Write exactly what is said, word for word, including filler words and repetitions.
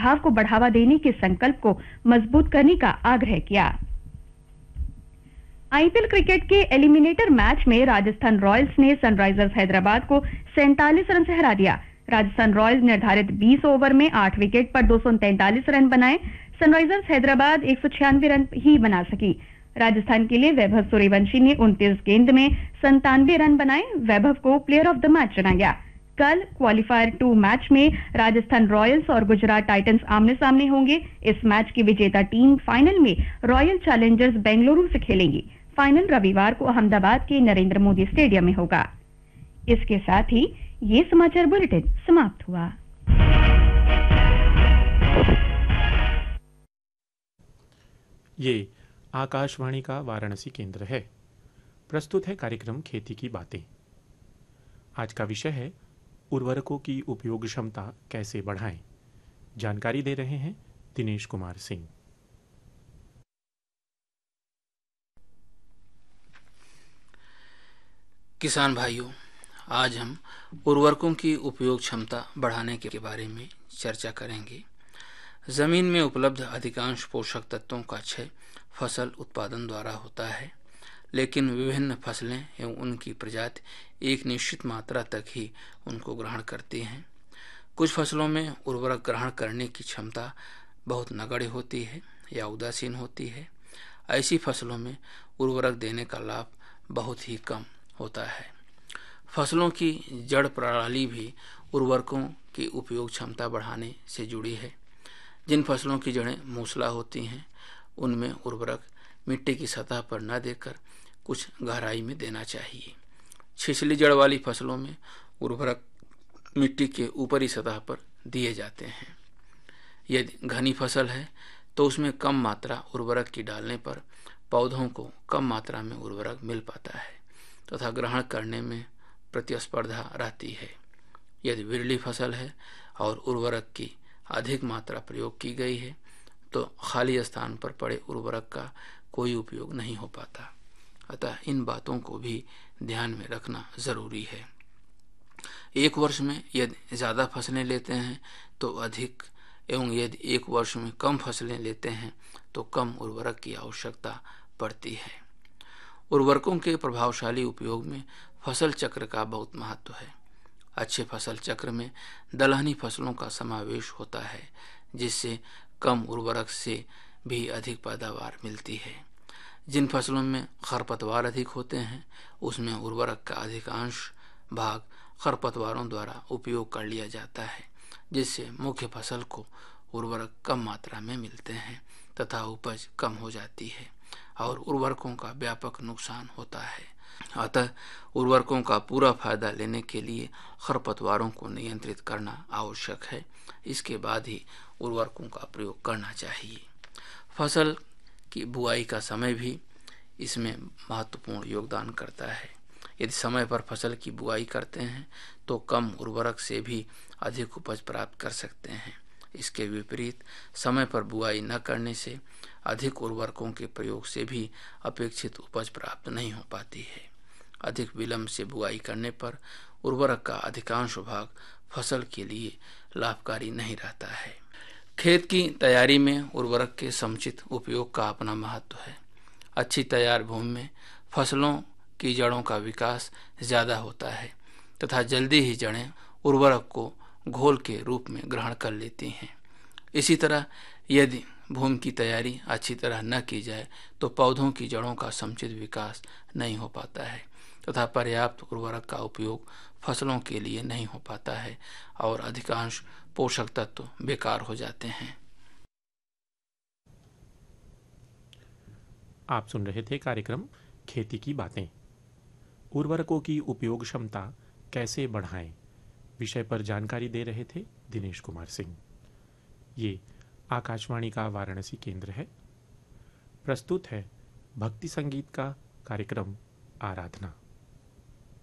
रखरखाव को बढ़ावा देने के संकल्प को मजबूत करने का आग्रह किया। आईपीएल क्रिकेट के एलिमिनेटर मैच में राजस्थान रॉयल्स ने सनराइजर्स हैदराबाद को सैंतालीस रन से हरा दिया। राजस्थान रॉयल्स निर्धारित बीस ओवर में आठ विकेट पर दो सौ तैंतालीस रन बनाए। सनराइजर्स हैदराबाद एक सौ छियानवे रन ही बना सकी। राजस्थान के लिए वैभव सूर्यवंशी ने उनतीस गेंद में संतानवे रन बनाए। वैभव को प्लेयर ऑफ द मैच चुना गया। कल क्वालिफायर टू मैच में राजस्थान रॉयल्स और गुजरात टाइटंस आमने सामने होंगे। इस मैच की विजेता टीम फाइनल में रॉयल चैलेंजर्स बेंगलुरु से खेलेंगी। फाइनल रविवार को अहमदाबाद के नरेंद्र मोदी स्टेडियम में होगा। इसके साथ ही ये समाचार बुलेटिन समाप्त हुआ। ये आकाशवाणी का वाराणसी केंद्र है। प्रस्तुत है कार्यक्रम खेती की बातें। आज का विषय है उर्वरकों की उपयोग क्षमता कैसे बढ़ाएं। जानकारी दे रहे हैं दिनेश कुमार सिंह। किसान भाइयों, आज हम उर्वरकों की उपयोग क्षमता बढ़ाने के बारे में चर्चा करेंगे। जमीन में उपलब्ध अधिकांश पोषक तत्वों का क्षय फसल उत्पादन द्वारा होता है, लेकिन विभिन्न फसलें एवं उनकी प्रजाति एक निश्चित मात्रा तक ही उनको ग्रहण करती हैं। कुछ फसलों में उर्वरक ग्रहण करने की क्षमता बहुत नगण्य होती है या उदासीन होती है। ऐसी फसलों में उर्वरक देने का लाभ बहुत ही कम होता है। फसलों की जड़ प्रणाली भी उर्वरकों की उपयोग क्षमता बढ़ाने से जुड़ी है। जिन फसलों की जड़ें मूसला होती हैं, उनमें उर्वरक मिट्टी की सतह पर न देकर कुछ गहराई में देना चाहिए। छिछली जड़ वाली फसलों में उर्वरक मिट्टी के ऊपरी सतह पर दिए जाते हैं। यदि घनी फसल है तो उसमें कम मात्रा उर्वरक की डालने पर पौधों को कम मात्रा में उर्वरक मिल पाता है तथा ग्रहण करने में प्रतिस्पर्धा रहती है। यदि विरली फसल है और उर्वरक की अधिक मात्रा प्रयोग की गई है तो खाली स्थान पर पड़े उर्वरक का कोई उपयोग नहीं हो पाता। अतः इन बातों को भी ध्यान में रखना जरूरी है। एक वर्ष में यदि ज़्यादा फसलें लेते हैं तो अधिक एवं यदि एक वर्ष में कम फसलें लेते हैं तो कम उर्वरक की आवश्यकता पड़ती है। उर्वरकों के प्रभावशाली उपयोग में फसल चक्र का बहुत महत्व है। अच्छे फसल चक्र में दलहनी फसलों का समावेश होता है, जिससे कम उर्वरक से भी अधिक पैदावार मिलती है। जिन फसलों में खरपतवार अधिक होते हैं, उसमें उर्वरक का अधिकांश भाग खरपतवारों द्वारा उपयोग कर लिया जाता है, जिससे मुख्य फसल को उर्वरक कम मात्रा में मिलते हैं तथा उपज कम हो जाती है और उर्वरकों का व्यापक नुकसान होता है। अतः उर्वरकों का पूरा फायदा लेने के लिए खरपतवारों को नियंत्रित करना आवश्यक है। इसके बाद ही उर्वरकों का प्रयोग करना चाहिए। फसल की बुआई का समय भी इसमें महत्वपूर्ण योगदान करता है। यदि समय पर फसल की बुआई करते हैं तो कम उर्वरक से भी अधिक उपज प्राप्त कर सकते हैं। इसके विपरीत समय पर बुआई न करने से अधिक उर्वरकों के प्रयोग से भी अपेक्षित उपज प्राप्त नहीं हो पाती है। अधिक विलंब से बुआई करने पर उर्वरक का अधिकांश भाग फसल के लिए लाभकारी नहीं रहता है। खेत की तैयारी में उर्वरक के समुचित उपयोग का अपना महत्व है। अच्छी तैयार भूमि में फसलों की जड़ों का विकास ज़्यादा होता है तथा जल्दी ही जड़ें उर्वरक को घोल के रूप में ग्रहण कर लेती हैं। इसी तरह यदि भूमि की तैयारी अच्छी तरह न की जाए तो पौधों की जड़ों का समुचित विकास नहीं हो पाता है तथा पर्याप्त उर्वरक का उपयोग फसलों के लिए नहीं हो पाता है और अधिकांश पोषक तत्व बेकार हो जाते हैं। आप सुन रहे थे कार्यक्रम खेती की बातें। उर्वरकों की उपयोग क्षमता कैसे बढ़ाएं विषय पर जानकारी दे रहे थे दिनेश कुमार सिंह। ये आकाशवाणी का वाराणसी केंद्र है। प्रस्तुत है भक्ति संगीत का कार्यक्रम आराधना।